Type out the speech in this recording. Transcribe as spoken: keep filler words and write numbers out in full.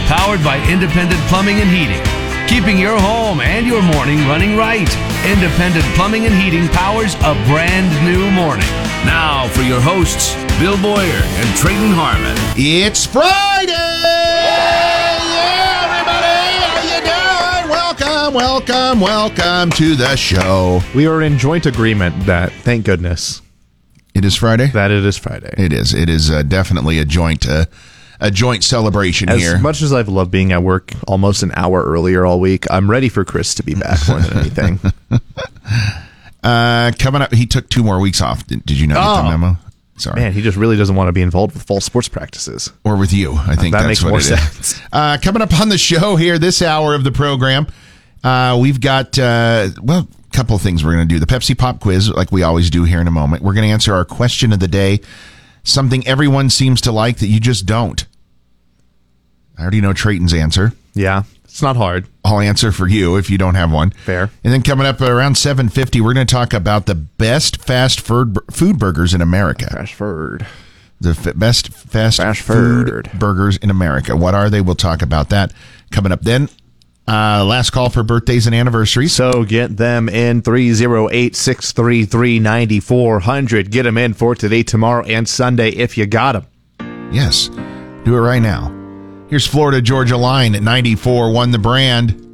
Powered by Independent Plumbing and Heating. Keeping your home and your morning running right. Independent Plumbing and Heating powers a brand new morning. Now for your hosts, Bill Boyer and Trayton Harmon. It's Friday! Yeah, everybody! How you doing? Welcome, welcome, welcome to the show. We are in joint agreement that, thank goodness, It is Friday? that it is Friday. It is. It is uh, definitely a joint uh, a joint celebration As here. much as I've loved being at work almost an hour earlier all week, I'm ready for Chris to be back more than anything. uh, coming up, he took two more weeks off. Did, did you not get Oh. the memo? Sorry. Man, he just really doesn't want to be involved with fall sports practices. Or with you. I think That that's makes what more it is. sense. Uh, coming up on the show here, this hour of the program, uh, we've got, uh, well, a couple of things we're going to do. The Pepsi Pop Quiz, like we always do here in a moment. We're going to answer our question of the day, something everyone seems to like that you just don't. I already know Trayton's answer. Yeah, it's not hard. I'll answer for you if you don't have one. Fair. And then coming up around seven fifty, we're going to talk about the best fast food food burgers in America. Fast forward. The f- best fast, Fast food food. burgers in America. What are they? We'll talk about that coming up. Then, uh, last call for birthdays and anniversaries. So get them in three oh eight, six three three, nine four hundred. Get them in for today, tomorrow, and Sunday if you got them. Yes, do it right now. Here's Florida Georgia Line at ninety-four, won the brand.